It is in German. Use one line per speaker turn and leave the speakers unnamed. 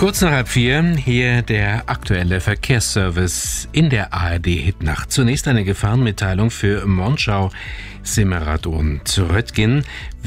Kurz nach 3:30, hier der aktuelle Verkehrsservice in der ARD-Hitnacht. Zunächst eine Gefahrenmitteilung für Monschau, Simmerath und Röttgen.